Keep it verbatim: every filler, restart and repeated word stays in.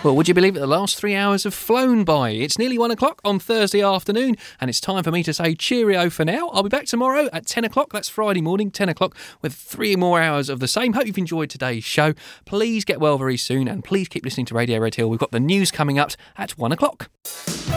Well, would you believe it? The last three hours have flown by. It's nearly one o'clock on Thursday afternoon, and it's time for me to say cheerio for now. I'll be back tomorrow at ten o'clock. That's Friday morning, ten o'clock, with three more hours of the same. Hope you've enjoyed today's show. Please get well very soon, and please keep listening to Radio Red Hill. We've got the news coming up at one o'clock.